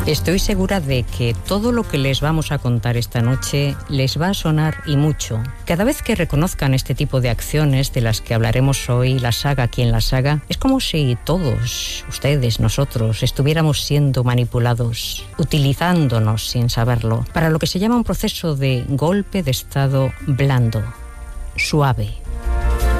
Estoy segura de que todo lo que les vamos a contar esta noche les va a sonar y mucho. Cada vez que reconozcan este tipo de acciones de las que hablaremos hoy, la saga aquí en la saga, es como si todos, ustedes, nosotros, estuviéramos siendo manipulados, utilizándonos sin saberlo, para lo que se llama un proceso de golpe de estado blando, suave.